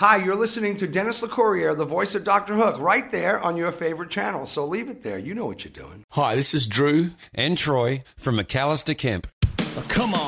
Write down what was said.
Hi, you're listening to Dennis LeCourrier, the voice of Dr. Hook, right there on your favorite channel. So leave it there. You know what you're doing. Hi, this is Drew and Troy from McAllister Kemp. Come on.